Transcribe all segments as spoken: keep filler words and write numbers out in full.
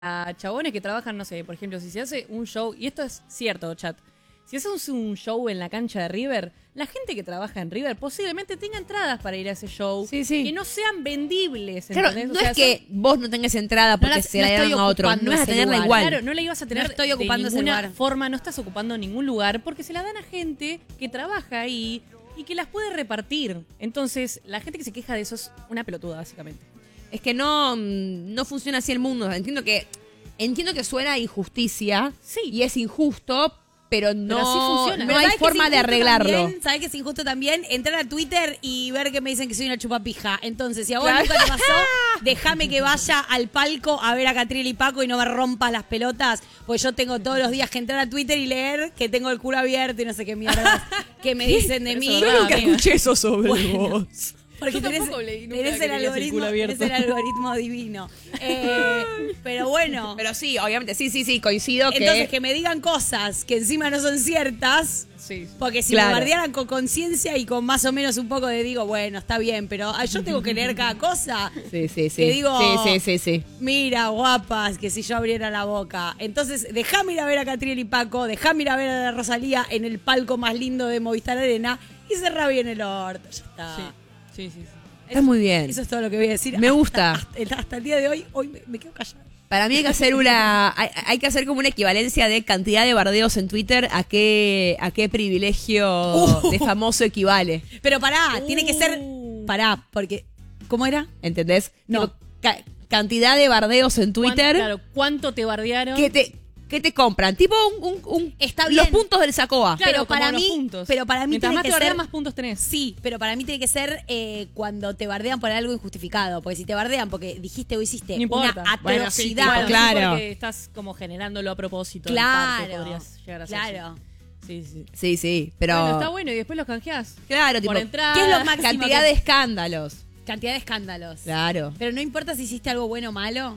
a chabones que trabajan, no sé, por ejemplo, si se hace un show, y esto es cierto, chat, si haces un show en la cancha de River, la gente que trabaja en River posiblemente tenga entradas para ir a ese show, sí, sí. que no sean vendibles, claro, ¿entendés? no o sea, es que son... vos no tengas entrada porque no la, se no la dieron a otro, no vas a tenerla lugar. igual. Claro, no la ibas a tener no estoy ocupando de ninguna ese lugar. forma, no estás ocupando ningún lugar, porque se la dan a gente que trabaja ahí y que las puede repartir. Entonces, la gente que se queja de eso es una pelotuda, básicamente. Es que no, no funciona así el mundo. Entiendo que entiendo que suena injusticia sí. y es injusto, pero no, pero así funciona. no hay forma de arreglarlo. ¿Sabes qué es injusto también? Entrar a Twitter y ver que me dicen que soy una chupapija. Entonces, si a vos Claro. nunca te pasó, déjame que vaya al palco a ver a Catriel y Paco y no me rompas las pelotas, pues yo tengo todos los días que entrar a Twitter y leer que tengo el culo abierto y no sé qué mierdas que me dicen de Pero mí. eso es verdad, Nunca amiga. escuché eso sobre Bueno. vos. Porque Yo tenés, tampoco leí nunca tenés que el tenías el algoritmo, culo abierto. tenés el algoritmo divino. Eh, pero bueno. Pero sí, obviamente, sí, sí, sí, coincido que... Entonces, que me digan cosas que encima no son ciertas, Sí. porque si Claro. me bardearan con conciencia y con más o menos un poco de digo, bueno, está bien, pero ah, yo tengo que leer cada cosa. Sí, sí, sí. Que digo, sí, sí, sí, sí. Mira, guapas, que si yo abriera la boca. Entonces, dejame ir a ver a Catriel y Paco, dejame ir a ver a la Rosalía en el palco más lindo de Movistar Arena y cerrá bien el orto. Ya está. Sí, sí, sí. sí. Está muy bien. Eso es todo lo que voy a decir. Me Hasta- gusta. Hasta, hasta el día de hoy, hoy me, me quedo callada. Para mí hay que hacer una hay, hay que hacer como una equivalencia de cantidad de bardeos en Twitter a qué a qué privilegio Uh. de famoso equivale. Pero pará, tiene que ser. Uh. Pará, porque. ¿Cómo era? ¿Entendés? No. Tipo, ca- cantidad de bardeos en Twitter ¿Cuán- Claro, ¿cuánto te bardearon? que te que te compran. Tipo un, un, un- Está los bien. puntos del Sacoa. Claro, pero para como los mí- puntos. pero para mí Mientras tiene más que te bardean, ser- más puntos tenés. Sí, pero para mí tiene que ser eh, cuando te bardean por algo injustificado. Porque si te bardean porque dijiste o hiciste No importa. una Bueno, atrocidad. sí, tipo, Bueno, claro. sí, porque estás como generándolo a propósito. en Claro, parte, podrías llegar a ser, claro. Sí, sí. Sí, sí, pero Bueno, está bueno y después los canjeás. claro, tipo, Por entrada. ¿Qué es lo máximo cantidad que- de escándalos. Cantidad de escándalos. Claro. Pero no importa si hiciste algo bueno o malo.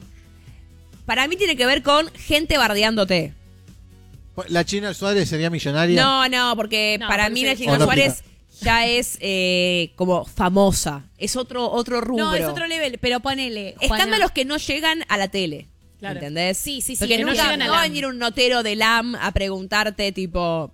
Para mí tiene que ver con gente bardeándote. La China Suárez sería millonaria. No, no, porque No, para pero mí sí. la China O no Suárez ya es eh, como famosa. Es otro otro rubro. No, es otro level, pero ponele. Juana. Escándalos que no llegan a la tele. Claro. ¿Entendés? Sí, sí, sí, Porque que no nunca llegan a no va a LAM. venir un notero de L A M a preguntarte, tipo.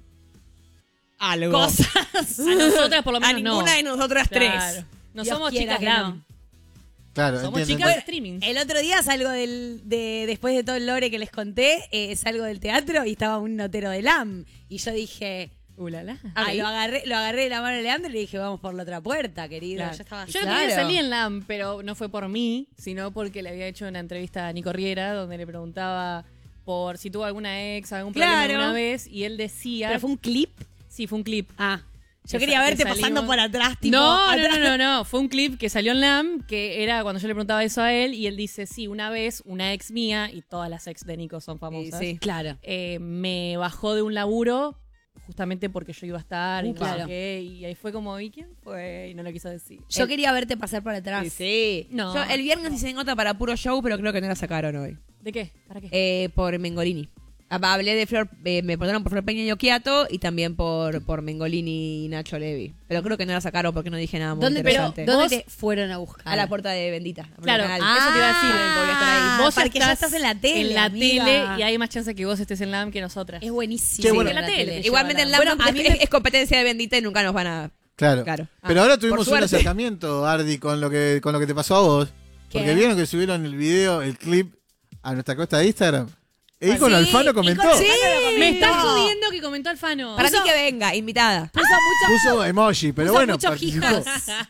Algo. Cosas. A nosotras por lo A menos no. ninguna de nosotras Claro. tres. No Dios somos quiera chicas que glam. Claro, Somos entiendo. chicas de entiendo. streaming. El otro día salgo del, de, después de todo el lore que les conté, eh, salgo del teatro y estaba un notero de L A M. Y yo dije, Ulala. ah, lo agarré, lo agarré de la mano de Leandro y le dije, vamos por la otra puerta, querido. Claro. Ya estaba. Yo el otro día salí en L A M, pero no fue por mí, sino porque le había hecho una entrevista a Nico Riera, donde le preguntaba por si tuvo alguna ex, algún problema Claro. alguna vez, y él decía... ¿Pero fue un clip? Sí, fue un clip. Ah. Yo Que quería sa- que verte salimos- pasando por atrás, tipo. No, no, atrás. no, no, no, fue un clip que salió en L A M, que era cuando yo le preguntaba eso a él, y él dice, sí, una vez una ex mía, y todas las ex de Nico son famosas, Sí, sí. Claro. eh, me bajó de un laburo justamente porque yo iba a estar, y, Uh, no claro. sé qué, y ahí fue como, ¿y quién fue? Y no lo quiso decir. Yo El- quería verte pasar por atrás. Sí, sí. No. Yo el viernes hice nota para puro show, pero creo que no la sacaron hoy. ¿De qué? ¿Para qué? Eh, por Mengolini. Ah, Hablé de Flor, eh, me preguntaron por Flor Peña y Occhiato y también por, por Mengolini y Nacho Levi. Pero creo que no la sacaron porque no dije nada muy ¿Dónde, pero, interesante. ¿dónde Vos- te fueron a buscar? A la puerta de Bendita. a Claro, Canal. eso te iba a decir, que voy a estar ahí. Vos porque ya estás en la tele, En la amiga. tele, y hay más chance que vos estés en L A M que nosotras. Es buenísimo. Che, bueno. en la En la tele. tele. Igualmente en la Bueno, bueno, a mí es, me- es competencia de Bendita y nunca nos van a... Claro. Claro. Pero Ah, ahora por tuvimos un suerte. acercamiento, Ardi, con lo que con lo que te pasó a vos. Porque ¿Qué? vieron que subieron el video, el clip, a nuestra cuenta de Instagram. E Icono Sí, Alfano comentó. Icono Sí, Alfano lo Me comentó. estás jodiendo que comentó Alfano. Para mí Puso- que venga, invitada. Puso mucho, Puso emoji, pero puso bueno, muchos participó. hijos.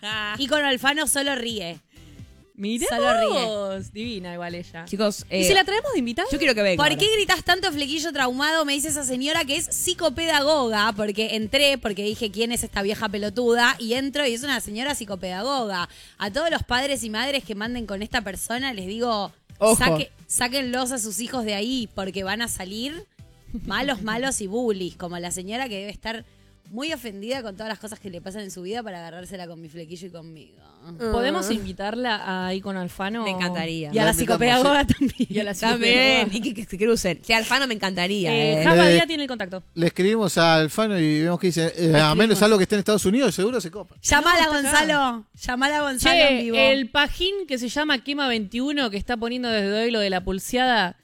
Y con Alfano solo ríe. Mirá Solo ríe. vos. Divina igual ella. Chicos, ¿Y eh, si la traemos de invitada? yo quiero que venga. ¿Por ahora. qué gritas tanto, flequillo traumado? Me dice esa señora que es psicopedagoga, porque entré, porque dije quién es esta vieja pelotuda, y entro y es una señora psicopedagoga. A todos los padres y madres que manden con esta persona les digo, Ojo. saque- sáquenlos a sus hijos de ahí, porque van a salir malos, malos y bullies, como la señora que debe estar muy ofendida con todas las cosas que le pasan en su vida para agarrársela con mi flequillo y conmigo. ¿Podemos invitarla a Icono Alfano? Me encantaría. Y a la invitamos, psicopedagoga también. Y a la También, psicopedagoga. y que, que se crucen. Si Alfano me encantaría. Eh, eh. Java Eh, Díaz tiene el contacto. Le escribimos a Alfano y vemos que dice, eh, a menos algo que esté en Estados Unidos, seguro se copa. Llamala, No, está Gonzalo. Llamala a Gonzalo en Che, vivo. el pajín que se llama Quema veintiuno, que está poniendo desde hoy lo de la pulseada,